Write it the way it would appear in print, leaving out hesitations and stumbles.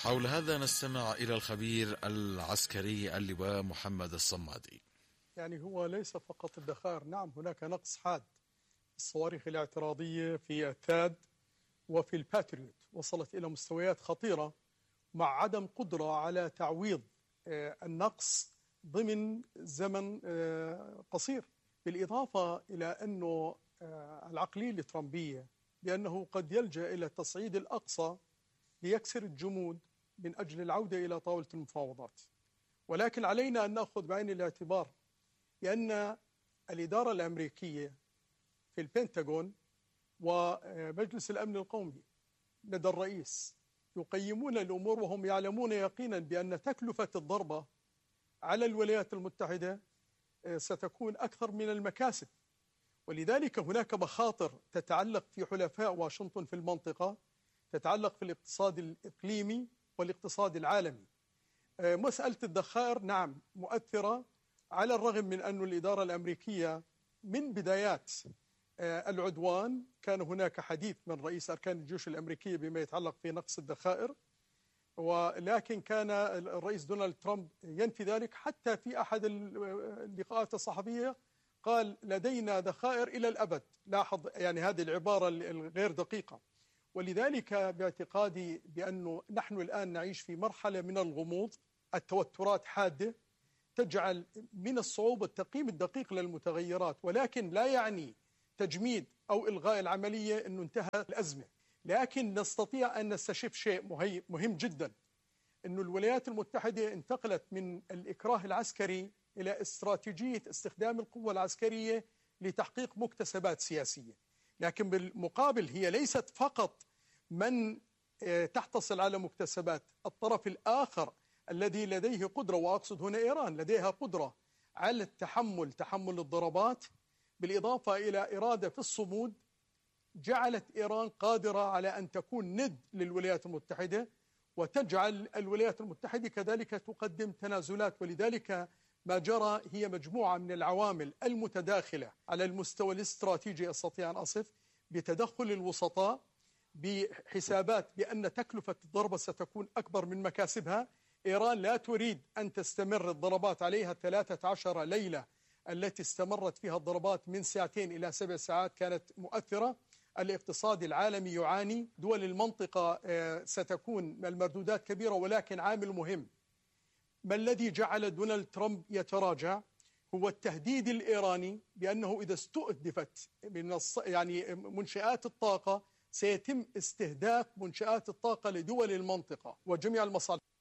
حول هذا نستمع إلى الخبير العسكري اللواء محمد الصمادي. يعني هو ليس فقط الذخائر، نعم هناك نقص حاد في الصواريخ الاعتراضية في التاد وفي الباتريوت، وصلت إلى مستويات خطيرة مع عدم قدرة على تعويض النقص ضمن زمن قصير. بالإضافة إلى أنه العقلية الترامبية بأنه قد يلجأ إلى التصعيد الأقصى ليكسر الجمود من أجل العودة إلى طاولة المفاوضات. ولكن علينا أن نأخذ بعين الاعتبار بأن الإدارة الأمريكية في البنتاغون ومجلس الأمن القومي لدى الرئيس يقيمون الأمور وهم يعلمون يقينا بأن تكلفة الضربة على الولايات المتحدة ستكون أكثر من المكاسب، ولذلك هناك مخاطر تتعلق في حلفاء واشنطن في المنطقة، تتعلق في الاقتصاد الإقليمي والاقتصاد العالمي. مسألة الذخائر نعم مؤثرة، على الرغم من أن الإدارة الأمريكية من بدايات العدوان كان هناك حديث من رئيس أركان الجيوش الأمريكية بما يتعلق في نقص الذخائر، ولكن كان الرئيس دونالد ترامب ينفي ذلك. حتى في أحد اللقاءات الصحفية قال لدينا ذخائر إلى الأبد. لاحظ يعني هذه العبارة الغير دقيقة. ولذلك باعتقادي بأنه نحن الآن نعيش في مرحلة من الغموض، التوترات حادة تجعل من الصعوبة التقييم الدقيق للمتغيرات، ولكن لا يعني تجميد أو إلغاء العملية أنه انتهت الأزمة. لكن نستطيع أن نستشف شيء مهم جدا، أن الولايات المتحدة انتقلت من الإكراه العسكري إلى استراتيجية استخدام القوة العسكرية لتحقيق مكتسبات سياسية. لكن بالمقابل هي ليست فقط من تحتصل على مكتسبات، الطرف الآخر الذي لديه قدرة، وأقصد هنا إيران، لديها قدرة على تحمل الضربات، بالإضافة إلى إرادة في الصمود جعلت إيران قادرة على أن تكون ند للولايات المتحدة، وتجعل الولايات المتحدة كذلك تقدم تنازلات. ولذلك ما جرى هي مجموعة من العوامل المتداخلة على المستوى الاستراتيجي، أستطيع أن أصف بتدخل الوسطاء بحسابات بأن تكلفة الضربة ستكون أكبر من مكاسبها. إيران لا تريد أن تستمر الضربات عليها 13 ليلة التي استمرت فيها الضربات من 2 إلى 7 ساعات كانت مؤثرة. الاقتصاد العالمي يعاني، دول المنطقة ستكون المردودات كبيرة. ولكن عامل مهم، ما الذي جعل دونالد ترامب يتراجع هو التهديد الإيراني بأنه إذا استهدفت من يعني منشآت الطاقة سيتم استهداف منشآت الطاقة لدول المنطقة وجميع المصالح.